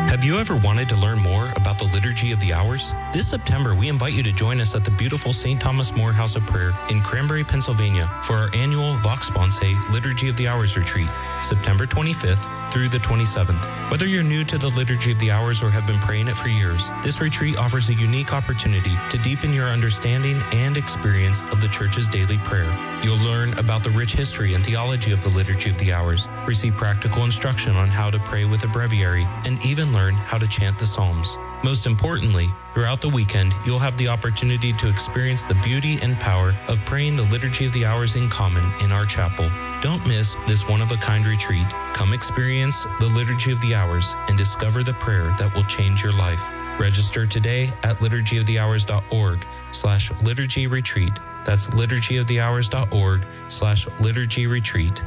Have you ever wanted to learn more about the Liturgy of the Hours? This September, we invite you to join us at the beautiful St. Thomas More House of Prayer in Cranberry, Pennsylvania for our annual Vox Sponse Liturgy of the Hours retreat, September 25th through the 27th. Whether you're new to the Liturgy of the Hours or have been praying it for years, this retreat offers a unique opportunity to deepen your understanding and experience of the Church's daily prayer. You'll learn about the rich history and theology of the Liturgy of the Hours, receive practical instruction on how to pray with a breviary, and even learn how to chant the Psalms. Most importantly, throughout the weekend, you'll have the opportunity to experience the beauty and power of praying the Liturgy of the Hours in common in our chapel. Don't miss this one-of-a-kind retreat. Come experience the Liturgy of the Hours and discover the prayer that will change your life. Register today at liturgyofthehours.org/liturgy retreat. That's liturgyofthehours.org/liturgy retreat.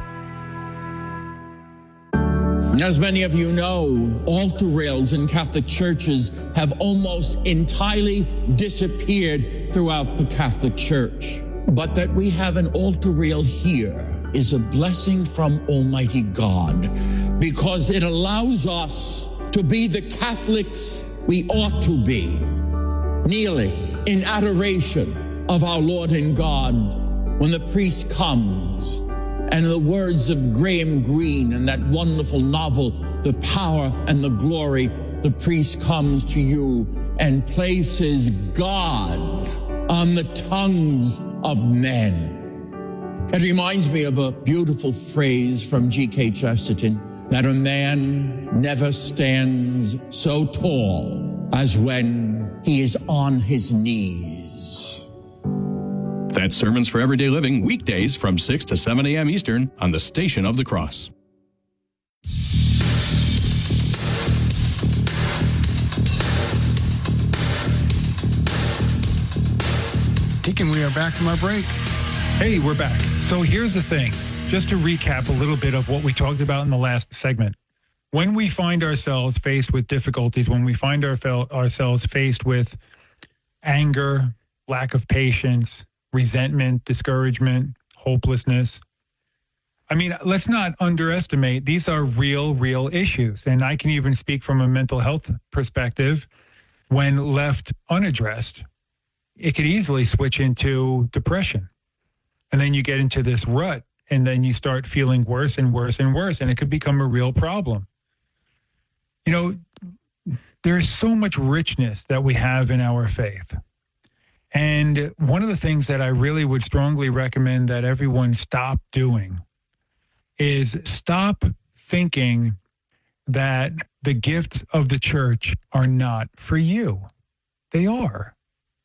As many of you know, altar rails in Catholic churches have almost entirely disappeared throughout the Catholic Church. But that we have an altar rail here is a blessing from Almighty God, because it allows us to be the Catholics we ought to be, kneeling in adoration of our Lord and God when the priest comes. And the words of Graham Greene in that wonderful novel, The Power and the Glory, the priest comes to you and places God on the tongues of men. It reminds me of a beautiful phrase from G.K. Chesterton, that a man never stands so tall as when he is on his knees. That's Sermons for Everyday Living, weekdays from 6 to 7 a.m. Eastern on the Station of the Cross. Deacon, we are back from our break. Hey, we're back. So here's the thing. Just to recap a little bit of what we talked about in the last segment. When we find ourselves faced with difficulties, when we find ourselves faced with anger, lack of patience, resentment, discouragement, hopelessness. I mean, let's not underestimate, these are real issues. And I can even speak from a mental health perspective. When left unaddressed, it could easily switch into depression. And then you get into this rut, and then you start feeling worse and worse and worse, and it could become a real problem. You know, there's so much richness that we have in our faith. And one of the things that I really would strongly recommend that everyone stop doing is stop thinking that the gifts of the church are not for you. They are.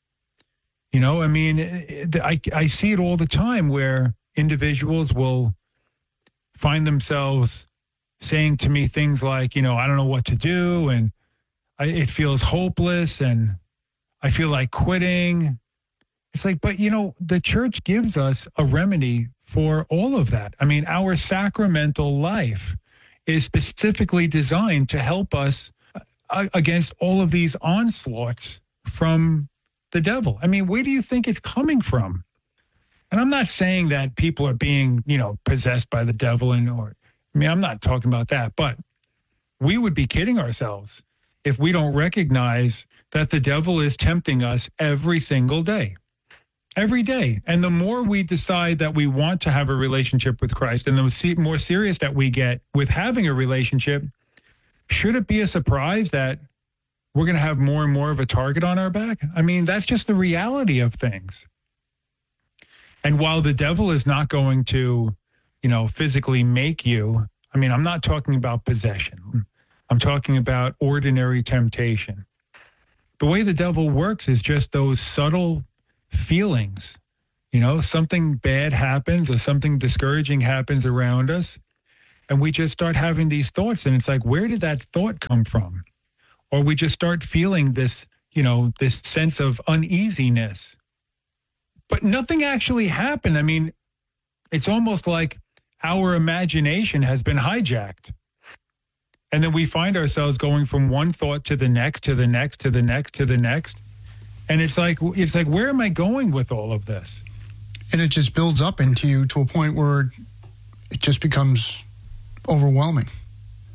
You know, I mean, I see it all the time where individuals will find themselves saying to me things like, you know, I don't know what to do, and it feels hopeless, and I feel like quitting. It's like, but you know, the church gives us a remedy for all of that. I mean, our sacramental life is specifically designed to help us against all of these onslaughts from the devil. I mean, where do you think it's coming from? And I'm not saying that people are being, you know, possessed by the devil, I'm not talking about that, but we would be kidding ourselves if we don't recognize that the devil is tempting us every single day. Every day. And the more we decide that we want to have a relationship with Christ, and the more serious that we get with having a relationship, should it be a surprise that we're going to have more and more of a target on our back? I mean, that's just the reality of things. And while the devil is not going to, you know, physically make you, I mean, I'm not talking about possession. I'm talking about ordinary temptation. The way the devil works is just those subtle feelings. You know, something bad happens or something discouraging happens around us, and we just start having these thoughts, and it's like, where did that thought come from? Or we just start feeling this, you know, this sense of uneasiness. But nothing actually happened. I mean, it's almost like our imagination has been hijacked. And then we find ourselves going from one thought to the next, to the next, to the next, to the next. And it's like, where am I going with all of this? And it just builds up into you to a point where it just becomes overwhelming.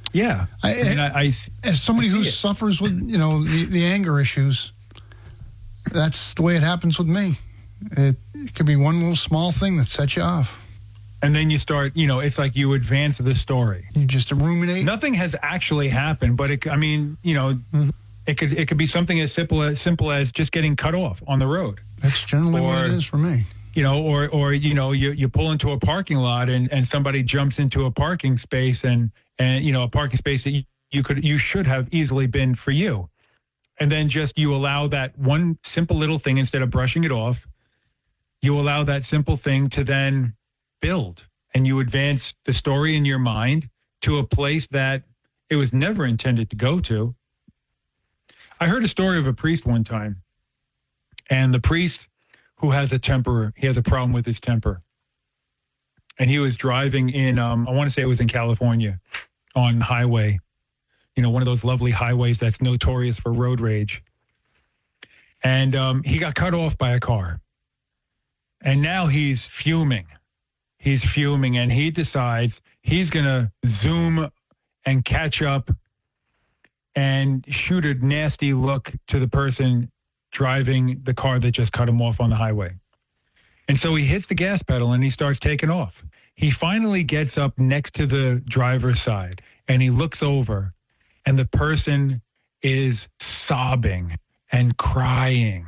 Yeah. I as somebody who suffers with, the anger issues, that's the way it happens with me. It could be one little small thing that sets you off. And then you start, it's like you advance the story. You just ruminate. Nothing has actually happened, but it could be something as simple as just getting cut off on the road. That's generally what it is for me. You pull into a parking lot and somebody jumps into a parking space and a parking space that you should have easily been for you. And then just you allow that one simple little thing, instead of brushing it off, you allow that simple thing to then build, and you advance the story in your mind to a place that it was never intended to go to. I heard a story of a priest one time, and the priest who has a temper, he has a problem with his temper. And he was driving in, I want to say it was in California, on highway, one of those lovely highways that's notorious for road rage. And he got cut off by a car. And now he's fuming. He's fuming, and he decides he's going to zoom and catch up and shoot a nasty look to the person driving the car that just cut him off on the highway. And so he hits the gas pedal and he starts taking off. He finally gets up next to the driver's side and he looks over, and the person is sobbing and crying.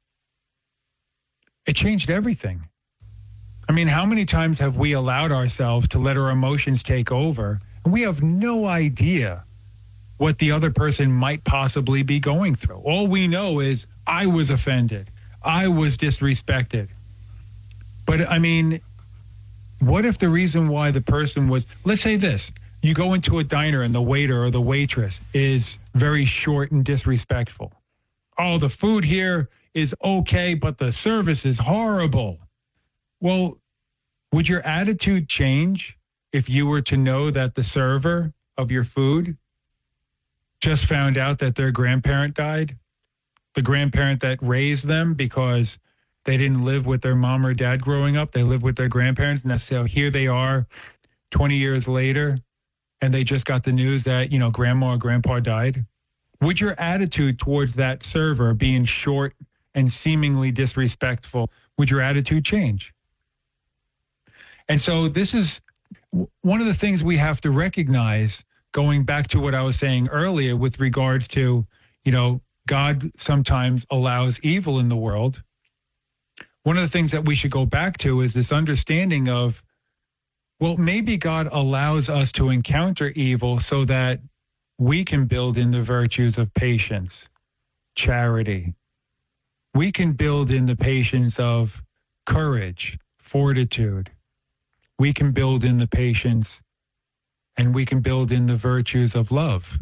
It changed everything. I mean, how many times have we allowed ourselves to let our emotions take over, and we have no idea what the other person might possibly be going through? All we know is, I was offended. I was disrespected. But, I mean, what if the reason why the person was, let's say this, you go into a diner and the waiter or the waitress is very short and disrespectful. Oh, the food here is okay, but the service is horrible. Well, would your attitude change if you were to know that the server of your food just found out that their grandparent died? The grandparent that raised them because they didn't live with their mom or dad growing up. They lived with their grandparents. And so here they are 20 years later, and they just got the news that, grandma or grandpa died. Would your attitude towards that server being short and seemingly disrespectful, would your attitude change? And so this is one of the things we have to recognize, going back to what I was saying earlier with regards to, God sometimes allows evil in the world. One of the things that we should go back to is this understanding of, well, maybe God allows us to encounter evil so that we can build in the virtues of patience, charity. We can build in the patience of courage, fortitude. We can build in the patience, and we can build in the virtues of love.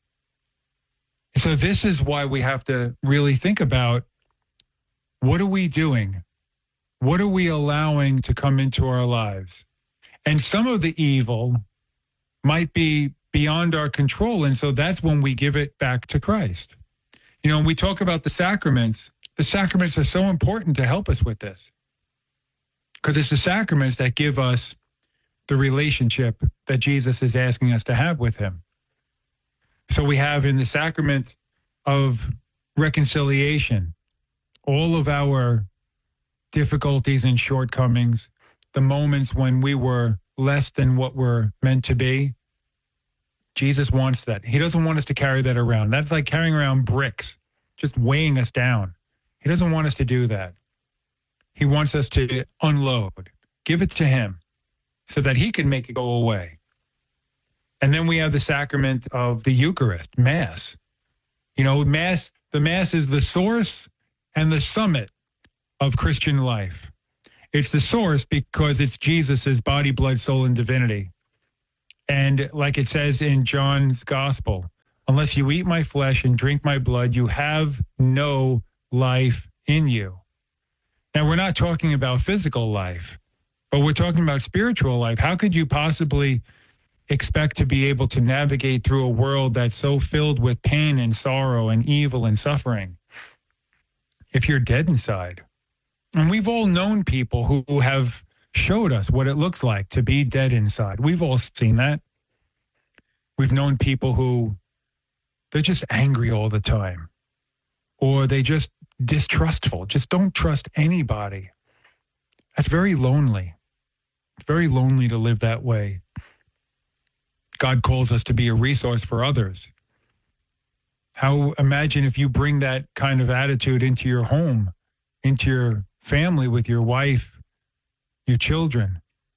So this is why we have to really think about, what are we doing? What are we allowing to come into our lives? And some of the evil might be beyond our control, and so that's when we give it back to Christ. When we talk about the sacraments are so important to help us with this, because it's the sacraments that give us the relationship that Jesus is asking us to have with him. So we have in the sacrament of reconciliation all of our difficulties and shortcomings, the moments when we were less than what we're meant to be. Jesus wants that. He doesn't want us to carry that around. That's like carrying around bricks, just weighing us down. He doesn't want us to do that. He wants us to unload, give it to him so that he can make it go away. And then we have the sacrament of the Eucharist, Mass. The Mass is the source and the summit of Christian life. It's the source because it's Jesus's body, blood, soul, and divinity. And like it says in John's Gospel, unless you eat my flesh and drink my blood, you have no life in you. Now, we're not talking about physical life, but we're talking about spiritual life. How could you possibly expect to be able to navigate through a world that's so filled with pain and sorrow and evil and suffering if you're dead inside? And we've all known people who have showed us what it looks like to be dead inside. We've all seen that. We've known people who they're just angry all the time, or they just distrustful, just don't trust anybody. That's very lonely. It's very lonely to live that way. God calls us to be a resource for others. Imagine if you bring that kind of attitude into your home, into your family, with your wife, your children.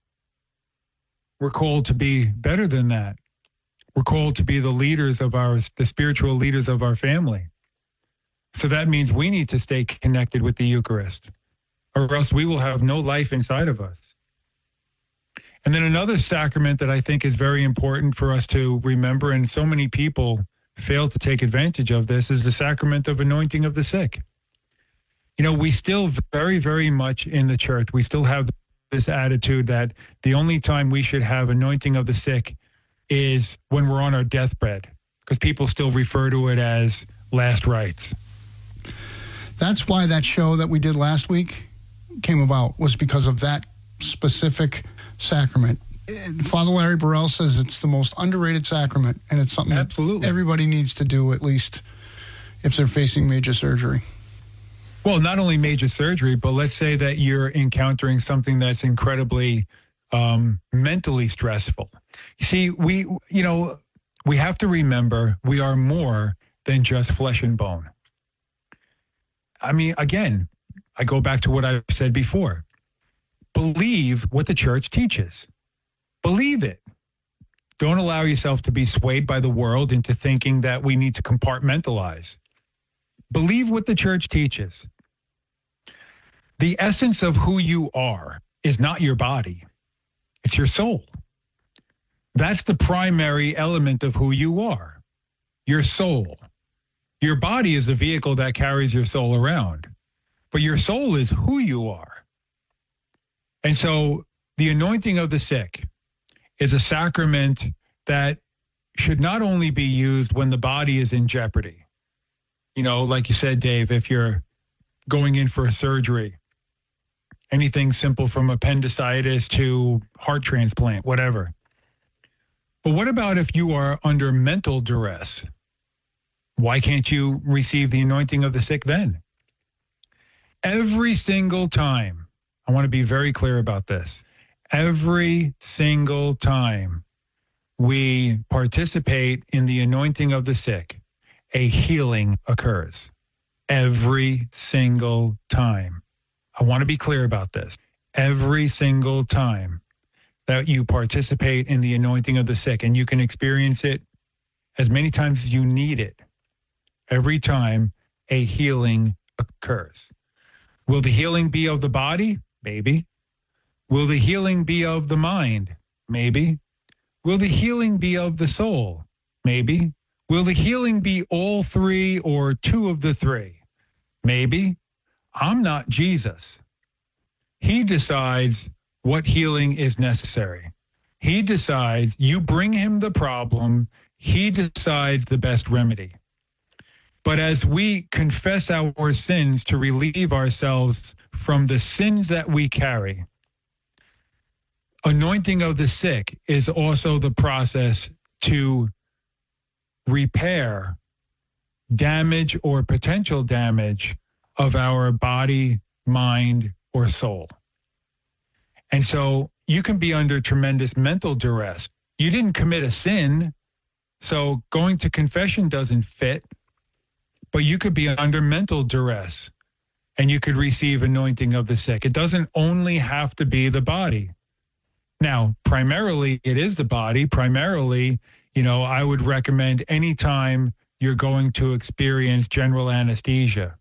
We're called to be better than that. We're called to be the spiritual leaders of our family. So that means we need to stay connected with the Eucharist, or else we will have no life inside of us. And then another sacrament that I think is very important for us to remember, and so many people fail to take advantage of this, is the sacrament of anointing of the sick. You know, we still very, very much in the church, we still have this attitude that the only time we should have anointing of the sick is when we're on our deathbed, because people still refer to it as last rites. That's why that show that we did last week came about, was because of that specific sacrament. Father Larry Burrell says it's the most underrated sacrament, and it's something that everybody needs to do, at least if they're facing major surgery. Well, not only major surgery, but let's say that you're encountering something that's incredibly mentally stressful. You see, we have to remember we are more than just flesh and bone. I mean, again, I go back to what I've said before. Believe what the church teaches. Believe it. Don't allow yourself to be swayed by the world into thinking that we need to compartmentalize. Believe what the church teaches. The essence of who you are is not your body. It's your soul. That's the primary element of who you are, your soul. Your body is the vehicle that carries your soul around, but your soul is who you are. And so the anointing of the sick is a sacrament that should not only be used when the body is in jeopardy. You know, like you said, Dave, if you're going in for a surgery, anything simple from appendicitis to heart transplant, whatever. But what about if you are under mental duress? Why can't you receive the anointing of the sick then? Every single time, I want to be very clear about this. Every single time we participate in the anointing of the sick, a healing occurs. Every single time. I want to be clear about this. Every single time that you participate in the anointing of the sick, and you can experience it as many times as you need it, every time a healing occurs. Will the healing be of the body? Maybe. Will the healing be of the mind? Maybe. Will the healing be of the soul? Maybe. Will the healing be all three or two of the three? Maybe. I'm not Jesus. He decides what healing is necessary. He decides, you bring him the problem, he decides the best remedy. But as we confess our sins to relieve ourselves from the sins that we carry, anointing of the sick is also the process to repair damage or potential damage of our body, mind, or soul. And so you can be under tremendous mental duress. You didn't commit a sin, so going to confession doesn't fit, but you could be under mental duress and you could receive anointing of the sick. It doesn't only have to be the body. Now, primarily it is the body. Primarily, I would recommend anytime you're going to experience general anesthesia,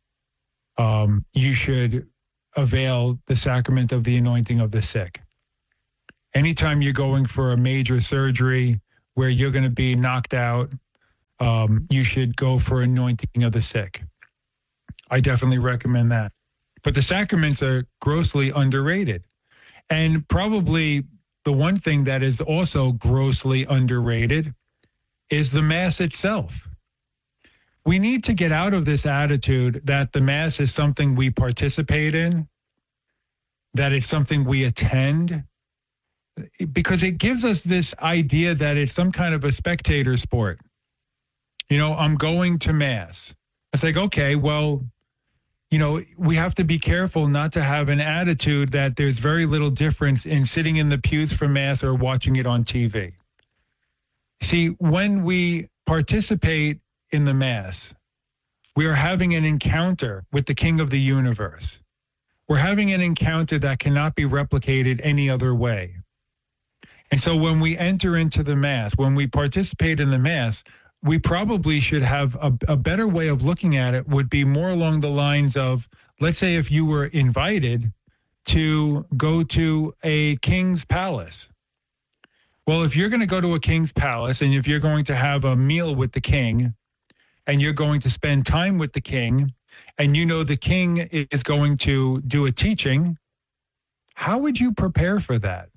you should avail the sacrament of the anointing of the sick. Anytime you're going for a major surgery where you're going to be knocked out, you should go for anointing of the sick. I definitely recommend that. But the sacraments are grossly underrated. And probably the one thing that is also grossly underrated is the Mass itself. We need to get out of this attitude that the Mass is something we participate in, that it's something we attend, because it gives us this idea that it's some kind of a spectator sport. You know, I'm going to Mass. It's like, okay, well, you know, we have to be careful not to have an attitude that there's very little difference in sitting in the pews for Mass or watching it on TV. See, when we participate in the Mass, we are having an encounter with the King of the universe. We're having an encounter that cannot be replicated any other way. And so when we enter into the Mass, when we participate in the Mass, we probably should have a better way of looking at it would be more along the lines of, let's say if you were invited to go to a king's palace. Well, if you're going to go to a king's palace and if you're going to have a meal with the king and you're going to spend time with the king and you know the king is going to do a teaching, how would you prepare for that?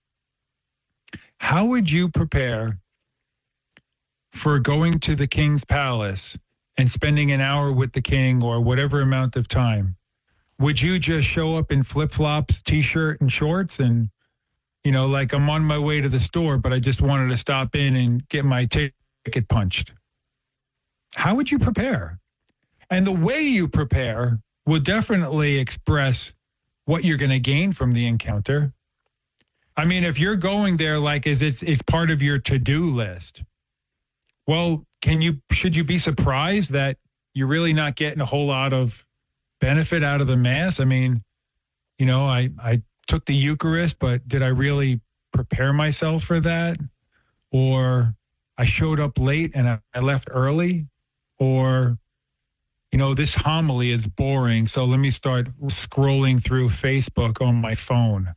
How would you prepare for going to the king's palace and spending an hour with the king or whatever amount of time? Would you just show up in flip-flops, T-shirt, and shorts and, you know, like I'm on my way to the store, but I just wanted to stop in and get my ticket punched? How would you prepare? And the way you prepare will definitely express what you're going to gain from the encounter. I mean, if you're going there like as it's part of your to-do list, well, should you be surprised that you're really not getting a whole lot of benefit out of the Mass? I mean, you know, I took the Eucharist, but did I really prepare myself for that? Or I showed up late and I left early? Or, you know, this homily is boring, so let me start scrolling through Facebook on my phone.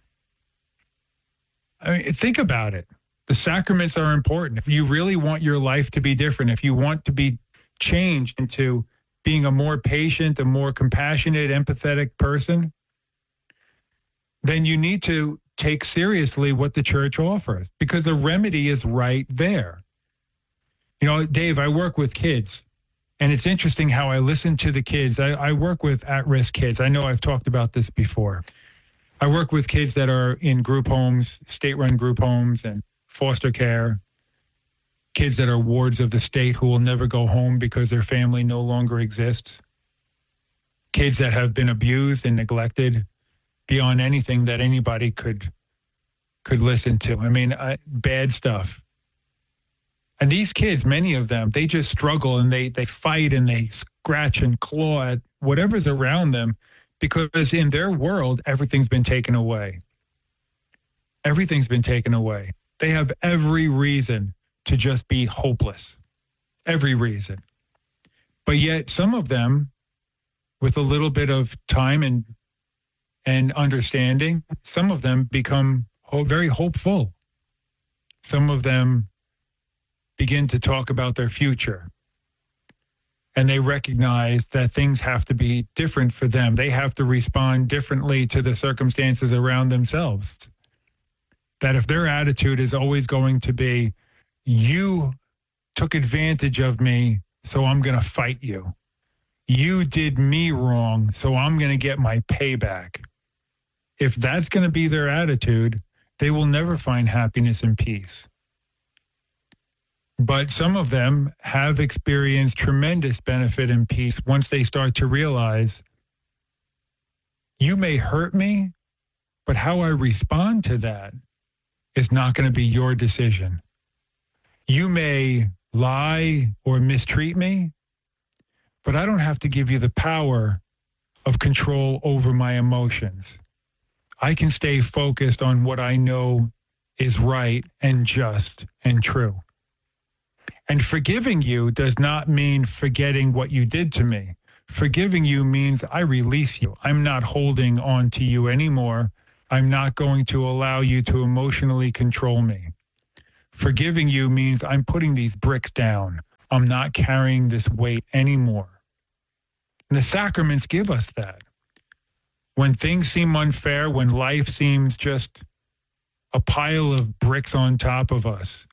I mean, think about it. The sacraments are important. If you really want your life to be different, if you want to be changed into being a more patient, a more compassionate, empathetic person, then you need to take seriously what the church offers because the remedy is right there. You know, Dave, I work with kids, and it's interesting how I listen to the kids. I work with at-risk kids. I know I've talked about this before. I work with kids that are in group homes, state-run group homes, and foster care, kids that are wards of the state who will never go home because their family no longer exists, kids that have been abused and neglected beyond anything that anybody could listen to. I mean, bad stuff. And these kids, many of them, they just struggle and they fight and they scratch and claw at whatever's around them because in their world, everything's been taken away. Everything's been taken away. They have every reason to just be hopeless. Every reason. But yet some of them, with a little bit of time and understanding, some of them become very hopeful. Some of them begin to talk about their future. And they recognize that things have to be different for them. They have to respond differently to the circumstances around themselves. That if their attitude is always going to be, you took advantage of me, so I'm going to fight you. You did me wrong, so I'm going to get my payback. If that's going to be their attitude, they will never find happiness and peace. But some of them have experienced tremendous benefit and peace once they start to realize, you may hurt me, but how I respond to that is not going to be your decision. You may lie or mistreat me, but I don't have to give you the power of control over my emotions. I can stay focused on what I know is right and just and true. And forgiving you does not mean forgetting what you did to me. Forgiving you means I release you. I'm not holding on to you anymore. I'm not going to allow you to emotionally control me. Forgiving you means I'm putting these bricks down. I'm not carrying this weight anymore. And the sacraments give us that. When things seem unfair, when life seems just a pile of bricks on top of us,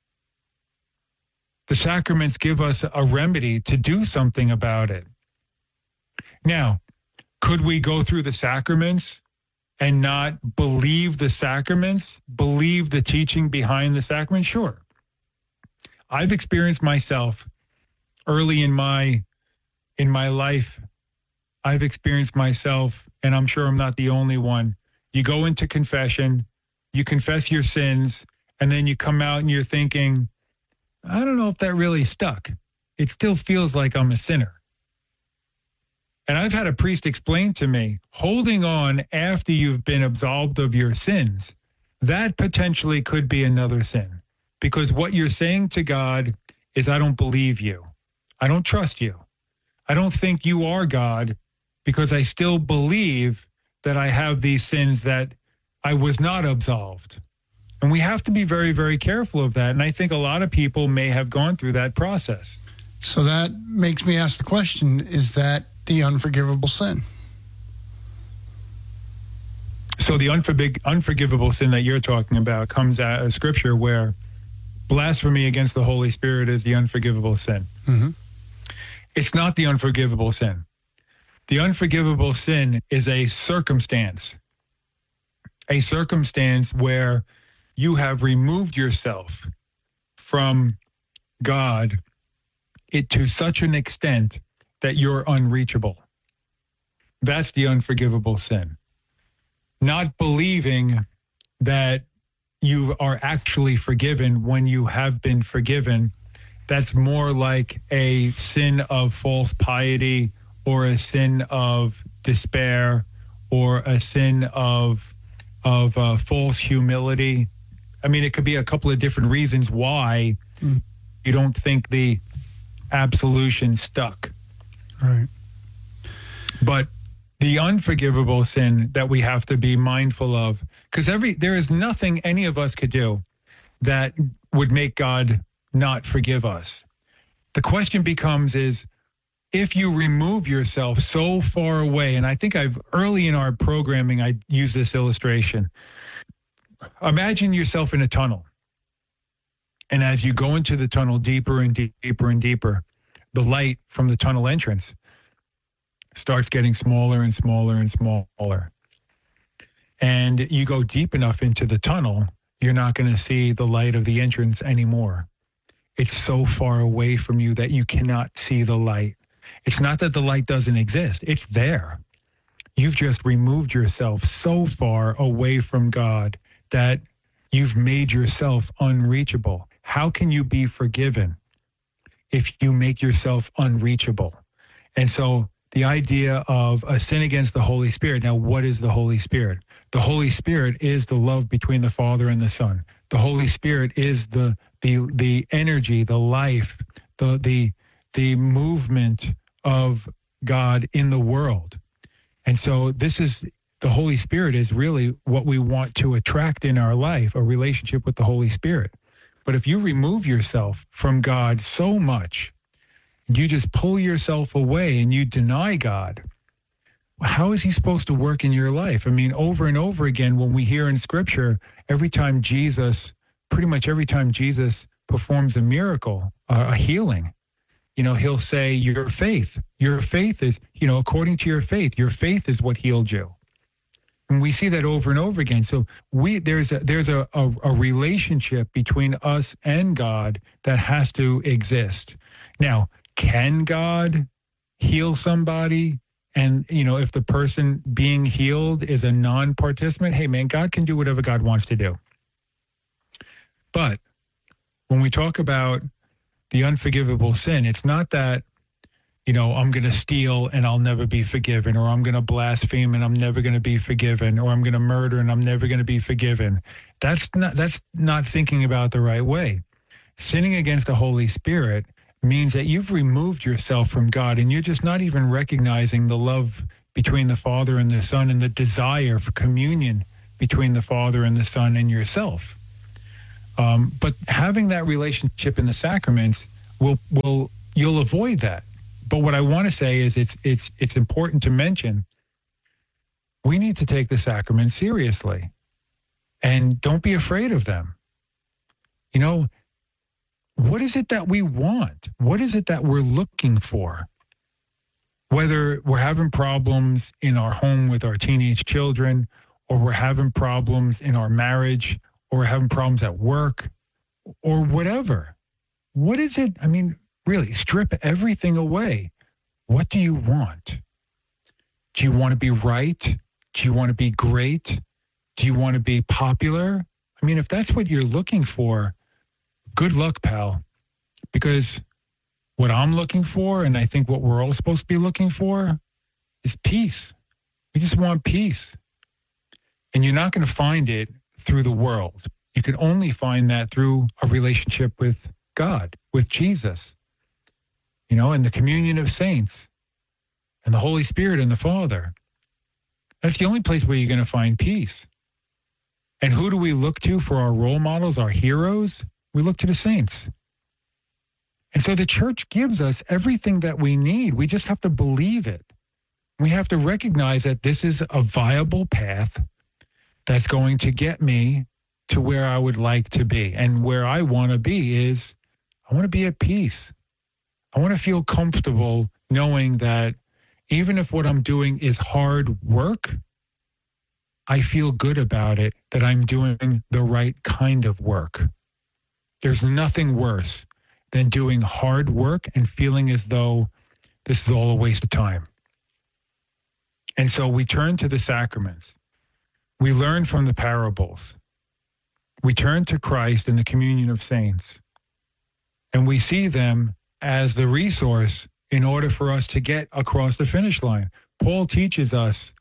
the sacraments give us a remedy to do something about it. Now, could we go through the sacraments and not believe the sacraments, believe the teaching behind the sacrament? Sure. I've experienced myself early in my life. I've experienced myself, and I'm sure I'm not the only one. You go into confession, you confess your sins, and then you come out and you're thinking, I don't know if that really stuck. It still feels like I'm a sinner. And I've had a priest explain to me, holding on after you've been absolved of your sins, that potentially could be another sin. Because what you're saying to God is, I don't believe you. I don't trust you. I don't think you are God, because I still believe that I have these sins that I was not absolved. And we have to be very, very careful of that. And I think a lot of people may have gone through that process. So that makes me ask the question, is that the unforgivable sin? So the unforgivable sin that you're talking about comes out of Scripture, where blasphemy against the Holy Spirit is the unforgivable sin. Mm-hmm. It's not the unforgivable sin. The unforgivable sin is a circumstance where you have removed yourself from God to such an extent that you're unreachable. That's the unforgivable sin. Not believing that you are actually forgiven when you have been forgiven, that's more like a sin of false piety, or a sin of despair, or a sin of false humility. I mean, it could be a couple of different reasons why you don't think the absolution stuck. Right. But the unforgivable sin that we have to be mindful of, because there is nothing any of us could do that would make God not forgive us. The question becomes is, if you remove yourself so far away, and I think early in our programming, I use this illustration. Imagine yourself in a tunnel. And as you go into the tunnel deeper and deeper and deeper, the light from the tunnel entrance starts getting smaller and smaller and smaller. And you go deep enough into the tunnel, you're not going to see the light of the entrance anymore. It's so far away from you that you cannot see the light. It's not that the light doesn't exist. It's there. You've just removed yourself so far away from God that you've made yourself unreachable. How can you be forgiven if you make yourself unreachable? And so the idea of a sin against the Holy Spirit. Now, what is the Holy Spirit? The Holy Spirit is the love between the Father and the Son. The Holy Spirit is the energy, the life, the movement of God in the world. And so the Holy Spirit is really what we want to attract in our life, a relationship with the Holy Spirit. But if you remove yourself from God so much, you just pull yourself away and you deny God, how is he supposed to work in your life? I mean, over and over again, when we hear in Scripture, pretty much every time Jesus performs a miracle, a healing, he'll say, your faith is, according to your faith is what healed you. And we see that over and over again. So there's a relationship between us and God that has to exist. Now, can God heal somebody? And, if the person being healed is a non-participant, hey, man, God can do whatever God wants to do. But when we talk about the unforgivable sin, it's not that, I'm going to steal and I'll never be forgiven, or I'm going to blaspheme and I'm never going to be forgiven, or I'm going to murder and I'm never going to be forgiven. That's not thinking about the right way. Sinning against the Holy Spirit means that you've removed yourself from God and you're just not even recognizing the love between the Father and the Son and the desire for communion between the Father and the Son and yourself. But having that relationship in the sacraments you'll avoid that. But what I want to say is it's important to mention we need to take the sacraments seriously and don't be afraid of them. What is it that we want? What is it that we're looking for? Whether we're having problems in our home with our teenage children, or we're having problems in our marriage, or we're having problems at work, or whatever. What is it? I mean, really, strip everything away. What do you want? Do you want to be right? Do you want to be great? Do you want to be popular? I mean, if that's what you're looking for, good luck, pal. Because what I'm looking for, and I think what we're all supposed to be looking for, is peace. We just want peace. And you're not going to find it through the world. You can only find that through a relationship with God, with Jesus, and the communion of saints and the Holy Spirit and the Father. That's the only place where you're going to find peace. And who do we look to for our role models, our heroes? We look to the saints. And so the church gives us everything that we need. We just have to believe it. We have to recognize that this is a viable path that's going to get me to where I would like to be. And where I want to be is, I want to be at peace. I want to feel comfortable knowing that even if what I'm doing is hard work, I feel good about it, that I'm doing the right kind of work. There's nothing worse than doing hard work and feeling as though this is all a waste of time. And so we turn to the sacraments. We learn from the parables. We turn to Christ and the communion of saints. And we see them as the resource in order for us to get across the finish line. Paul teaches us,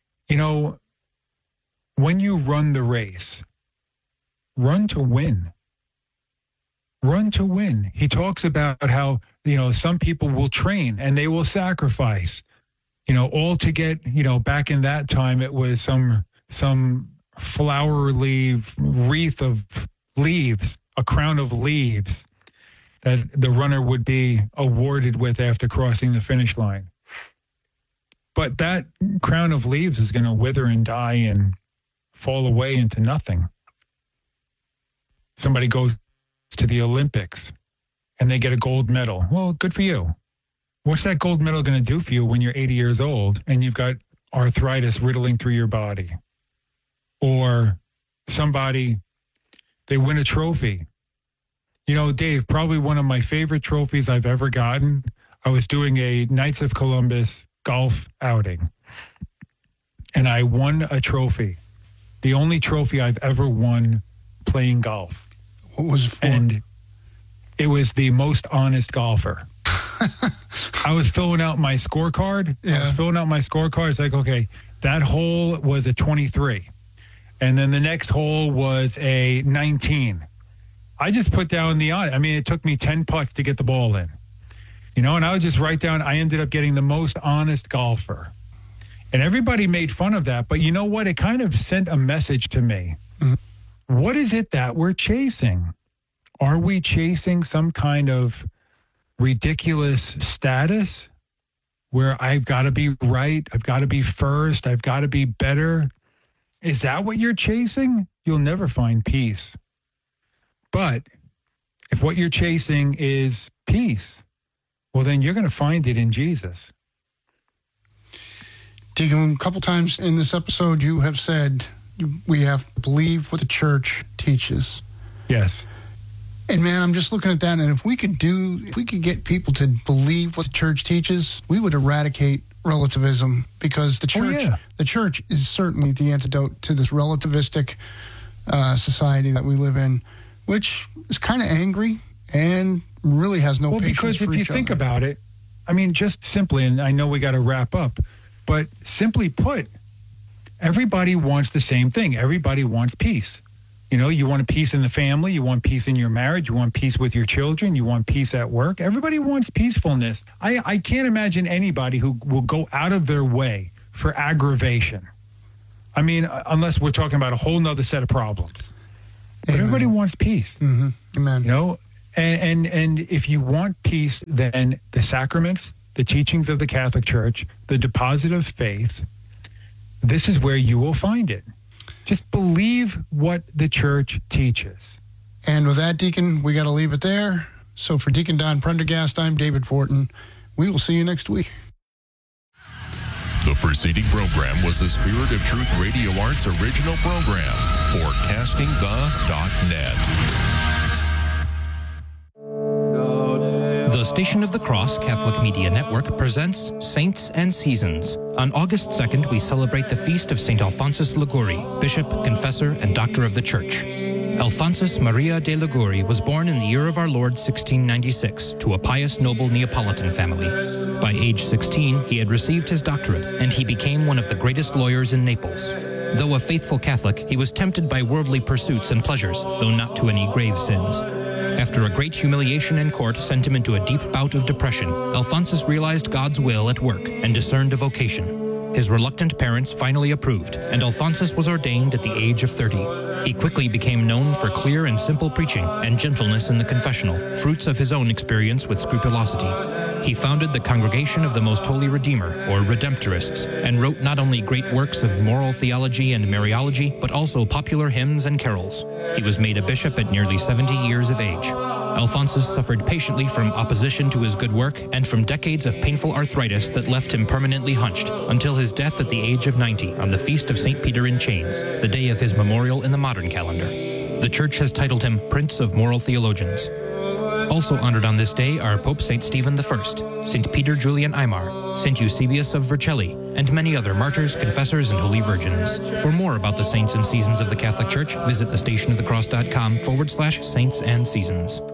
when you run the race, run to win. Run to win. He talks about how, some people will train and they will sacrifice, all to get, back in that time, it was some flowery wreath of leaves, a crown of leaves that the runner would be awarded with after crossing the finish line. But that crown of leaves is going to wither and die and fall away into nothing. Somebody goes to the Olympics and they get a gold medal. Well, good for you. What's that gold medal going to do for you when you're 80 years old and you've got arthritis riddling through your body? Or somebody, they win a trophy. Dave, probably one of my favorite trophies I've ever gotten, I was doing a Knights of Columbus golf outing. And I won a trophy. The only trophy I've ever won playing golf. What was it for? And it was the most honest golfer. I was filling out my scorecard. It's like, okay, that hole was a 23. And then the next hole was a 19. I just put down it took me 10 putts to get the ball in. And I would just write down, I ended up getting the most honest golfer. And everybody made fun of that. But you know what? It kind of sent a message to me. Mm-hmm. What is it that we're chasing? Are we chasing some kind of ridiculous status where I've got to be right, I've got to be first, I've got to be better? Is that what you're chasing? You'll never find peace. But if what you're chasing is peace, well, then you're going to find it in Jesus. Deacon, a couple times in this episode, you have said we have to believe what the church teaches. Yes. And man, I'm just looking at that, and if we could get people to believe what the church teaches, we would eradicate relativism, because the church is certainly the antidote to this relativistic society that we live in, which is kind of angry and really has no patience for each other. Well, because if you think about it, just simply, and I know we got to wrap up, but simply put, everybody wants the same thing. Everybody wants peace. You want peace in the family, you want peace in your marriage, you want peace with your children, you want peace at work. Everybody wants peacefulness. I can't imagine anybody who will go out of their way for aggravation. Unless we're talking about a whole nother set of problems. But everybody wants peace. Mm-hmm. Amen. And if you want peace, then the sacraments, the teachings of the Catholic Church, the deposit of faith, this is where you will find it. Just believe what the church teaches. And with that, Deacon, we got to leave it there. So for Deacon Don Prendergast, I'm David Fortin. We will see you next week. The preceding program was the Spirit of Truth Radio Arts original program for CastingThe.net. The Station of the Cross Catholic Media Network presents Saints and Seasons. On August 2nd, we celebrate the feast of St. Alphonsus Liguori, Bishop, Confessor, and Doctor of the Church. Alphonsus Maria de Liguori was born in the year of our Lord 1696 to a pious noble Neapolitan family. By age 16, he had received his doctorate, and he became one of the greatest lawyers in Naples. Though a faithful Catholic, he was tempted by worldly pursuits and pleasures, though not to any grave sins. After a great humiliation in court sent him into a deep bout of depression, Alphonsus realized God's will at work and discerned a vocation. His reluctant parents finally approved, and Alphonsus was ordained at the age of 30. He quickly became known for clear and simple preaching and gentleness in the confessional, fruits of his own experience with scrupulosity. He founded the Congregation of the Most Holy Redeemer, or Redemptorists, and wrote not only great works of moral theology and Mariology, but also popular hymns and carols. He was made a bishop at nearly 70 years of age. Alphonsus suffered patiently from opposition to his good work and from decades of painful arthritis that left him permanently hunched, until his death at the age of 90 on the Feast of St. Peter in Chains, the day of his memorial in the modern calendar. The Church has titled him Prince of Moral Theologians. Also honored on this day are Pope St. Stephen I, St. Peter Julian Aymar, St. Eusebius of Vercelli, and many other martyrs, confessors, and holy virgins. For more about the saints and seasons of the Catholic Church, visit thestationofthecross.com/saints and seasons.